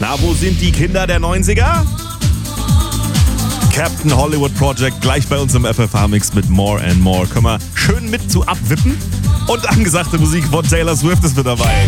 Na, wo sind die Kinder der 90er? Captain Hollywood Project gleich bei uns im FFH-Mix mit More and More. Können wir schön mit zu abwippen. Und angesagte Musik von Taylor Swift ist mit dabei.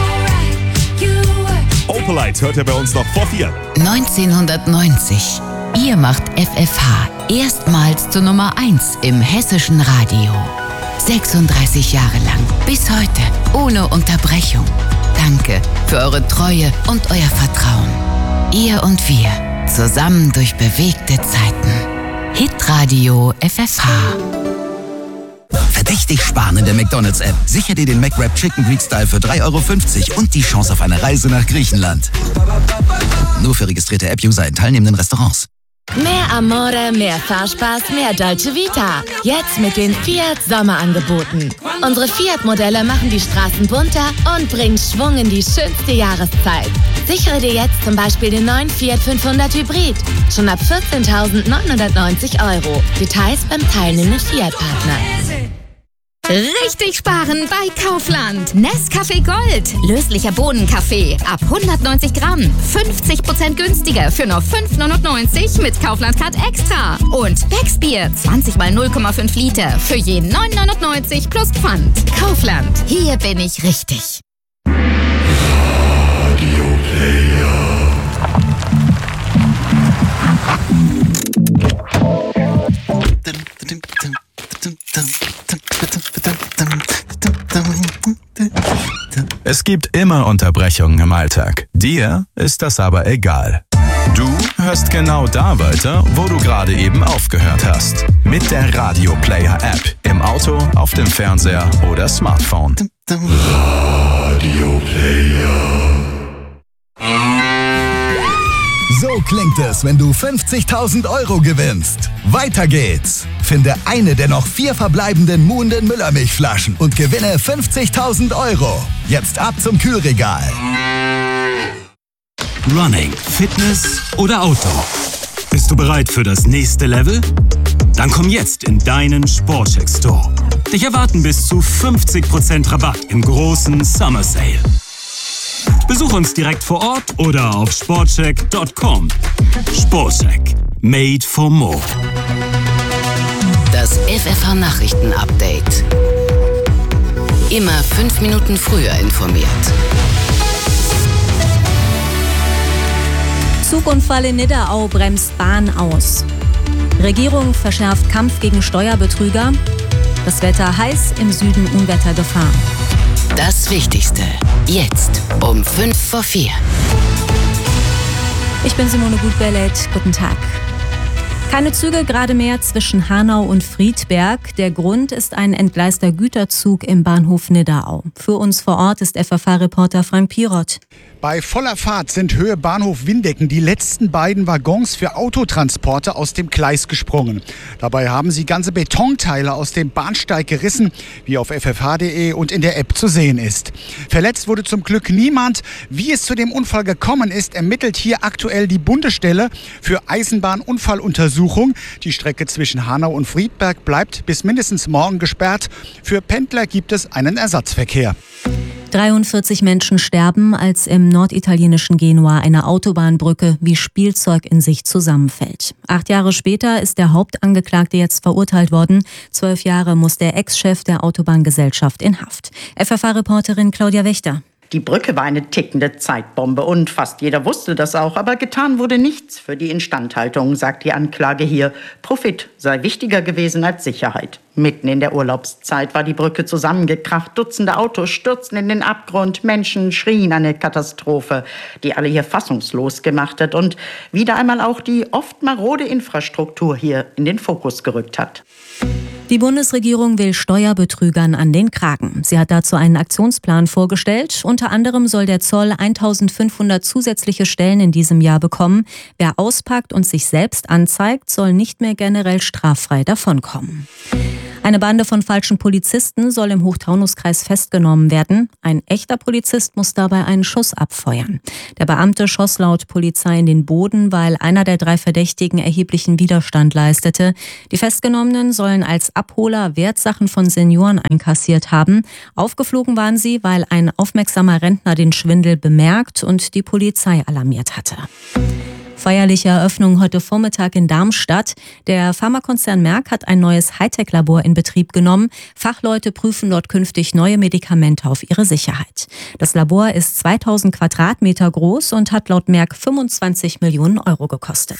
Opalite hört ihr bei uns noch vor 4. 1990. Ihr macht FFH erstmals zur Nummer 1 im hessischen Radio. 36 Jahre lang, bis heute, ohne Unterbrechung. Danke für eure Treue und euer Vertrauen. Ihr und wir, zusammen durch bewegte Zeiten. Hitradio FFH. Verdächtig sparen in der McDonald's-App. Sicher dir den McWrap Chicken Greek Style für 3,50 € und die Chance auf eine Reise nach Griechenland. Nur für registrierte App-User in teilnehmenden Restaurants. Mehr Amore, mehr Fahrspaß, mehr Dolce Vita. Jetzt mit den Fiat Sommerangeboten. Unsere Fiat-Modelle machen die Straßen bunter und bringen Schwung in die schönste Jahreszeit. Sichere dir jetzt zum Beispiel den neuen Fiat 500 Hybrid. Schon ab 14.990 €. Details beim teilnehmenden Fiat-Partner. Richtig sparen bei Kaufland. Nescafé Gold. Löslicher Bohnenkaffee. Ab 190 Gramm. 50% günstiger für nur 5,99 € mit Kaufland Card Extra. Und Becksbier. 20 mal 0,5 Liter. Für jeden 9,99 € plus Pfand. Kaufland. Hier bin ich richtig. Es gibt immer Unterbrechungen im Alltag. Dir ist das aber egal. Du hörst genau da weiter, wo du gerade eben aufgehört hast. Mit der Radio Player App. Im Auto, auf dem Fernseher oder Smartphone. Radio Player. So klingt es, wenn du 50.000 € gewinnst. Weiter geht's. Finde eine der noch 4 verbleibenden Muhnden Müllermilchflaschen und gewinne 50.000 €. Jetzt ab zum Kühlregal. Running, Fitness oder Outdoor? Bist du bereit für das nächste Level? Dann komm jetzt in deinen Sportcheck Store. Dich erwarten bis zu 50% Rabatt im großen Summer Sale. Besuch uns direkt vor Ort oder auf sportcheck.com. Sportcheck. Made for more. Das FFH-Nachrichten-Update. Immer 5 Minuten früher informiert. Zugunfall in Nidderau bremst Bahn aus. Regierung verschärft Kampf gegen Steuerbetrüger. Das Wetter heiß, im Süden Unwettergefahr. Das Wichtigste. Jetzt um 5 vor 4. Ich bin Simone Gutberlet. Guten Tag. Keine Züge gerade mehr zwischen Hanau und Friedberg. Der Grund ist ein entgleister Güterzug im Bahnhof Nidderau. Für uns vor Ort ist FFH-Reporter Frank Pirot. Bei voller Fahrt sind Höhe Bahnhof Windecken die letzten beiden Waggons für Autotransporte aus dem Gleis gesprungen. Dabei haben sie ganze Betonteile aus dem Bahnsteig gerissen, wie auf ffh.de und in der App zu sehen ist. Verletzt wurde zum Glück niemand. Wie es zu dem Unfall gekommen ist, ermittelt hier aktuell die Bundesstelle für Eisenbahnunfalluntersuchung. Die Strecke zwischen Hanau und Friedberg bleibt bis mindestens morgen gesperrt. Für Pendler gibt es einen Ersatzverkehr. 43 Menschen sterben, als im norditalienischen Genua eine Autobahnbrücke wie Spielzeug in sich zusammenfällt. 8 Jahre später ist der Hauptangeklagte jetzt verurteilt worden. 12 Jahre muss der Ex-Chef der Autobahngesellschaft in Haft. FFH-Reporterin Claudia Wächter. Die Brücke war eine tickende Zeitbombe und fast jeder wusste das auch. Aber getan wurde nichts für die Instandhaltung, sagt die Anklage hier. Profit sei wichtiger gewesen als Sicherheit. Mitten in der Urlaubszeit war die Brücke zusammengekracht. Dutzende Autos stürzten in den Abgrund. Menschen schrien eine Katastrophe, die alle hier fassungslos gemacht hat und wieder einmal auch die oft marode Infrastruktur hier in den Fokus gerückt hat. Die Bundesregierung will Steuerbetrügern an den Kragen. Sie hat dazu einen Aktionsplan vorgestellt. Unter anderem soll der Zoll 1.500 zusätzliche Stellen in diesem Jahr bekommen. Wer auspackt und sich selbst anzeigt, soll nicht mehr generell straffrei davonkommen. Eine Bande von falschen Polizisten soll im Hochtaunuskreis festgenommen werden. Ein echter Polizist muss dabei einen Schuss abfeuern. Der Beamte schoss laut Polizei in den Boden, weil einer der 3 Verdächtigen erheblichen Widerstand leistete. Die Festgenommenen sollen als Abholer Wertsachen von Senioren einkassiert haben. Aufgeflogen waren sie, weil ein aufmerksamer Rentner den Schwindel bemerkt und die Polizei alarmiert hatte. Feierliche Eröffnung heute Vormittag in Darmstadt. Der Pharmakonzern Merck hat ein neues Hightech-Labor in Betrieb genommen. Fachleute prüfen dort künftig neue Medikamente auf ihre Sicherheit. Das Labor ist 2000 Quadratmeter groß und hat laut Merck 25 Millionen Euro gekostet.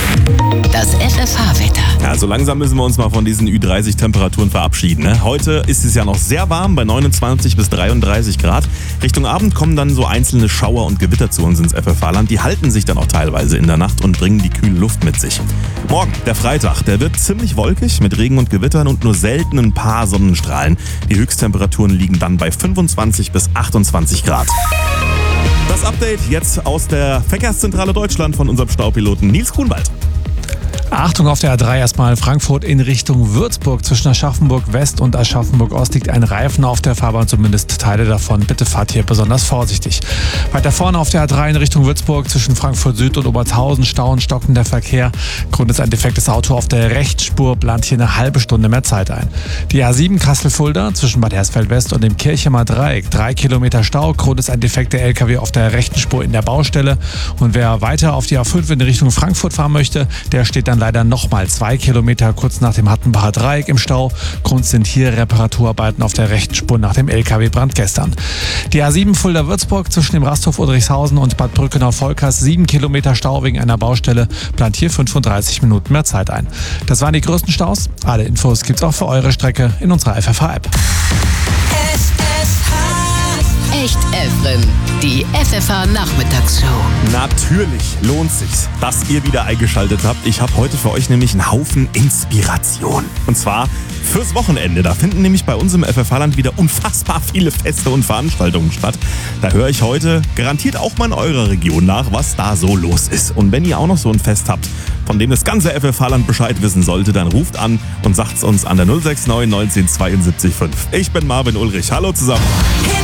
Das FFH-Wetter. Ja, so langsam müssen wir uns mal von diesen Ü30-Temperaturen verabschieden. Ne? Heute ist es ja noch sehr warm, bei 29 bis 33 Grad. Richtung Abend kommen dann so einzelne Schauer und Gewitter zu uns ins FFH-Land. Die halten sich dann auch teilweise in der Nacht und bringen die kühle Luft mit sich. Morgen, der Freitag, der wird ziemlich wolkig mit Regen und Gewittern und nur selten ein paar Sonnenstrahlen. Die Höchsttemperaturen liegen dann bei 25 bis 28 Grad. Das Update jetzt aus der Verkehrszentrale Deutschland von unserem Staupiloten Nils Grunwald. Achtung auf der A3 erstmal Frankfurt in Richtung Würzburg. Zwischen Aschaffenburg West und Aschaffenburg Ost liegt ein Reifen auf der Fahrbahn, zumindest Teile davon. Bitte fahrt hier besonders vorsichtig. Weiter vorne auf der A3 in Richtung Würzburg zwischen Frankfurt Süd und Obertshausen Stau und stockender Verkehr. Grund ist ein defektes Auto auf der Rechtsspur, plant hier eine halbe Stunde mehr Zeit ein. Die A7 Kassel-Fulda zwischen Bad Hersfeld West und dem Kirchemer Dreieck. 3 Kilometer Stau. Grund ist ein defekter LKW auf der rechten Spur in der Baustelle. Und wer weiter auf die A5 in Richtung Frankfurt fahren möchte, der steht dann leider nochmal 2 Kilometer kurz nach dem Hattenbacher Dreieck im Stau. Grund sind hier Reparaturarbeiten auf der rechten Spur nach dem LKW-Brand gestern. Die A7 Fulda-Würzburg zwischen dem Rasthof Udrichshausen und Bad Brückenau-Volkers 7 Kilometer Stau wegen einer Baustelle, plant hier 35 Minuten mehr Zeit ein. Das waren die größten Staus. Alle Infos gibt's auch für eure Strecke in unserer FFH-App. Echt Efren, die FFH-Nachmittagsshow. Natürlich lohnt sich's, dass ihr wieder eingeschaltet habt. Ich habe heute für euch nämlich einen Haufen Inspiration. Und zwar fürs Wochenende. Da finden nämlich bei uns im FFH-Land wieder unfassbar viele Feste und Veranstaltungen statt. Da höre ich heute garantiert auch mal in eurer Region nach, was da so los ist. Und wenn ihr auch noch so ein Fest habt, von dem das ganze FFH-Land Bescheid wissen sollte, dann ruft an und sagt's uns an der 069 19 72 5. Ich bin Marvin Ulrich. Hallo zusammen.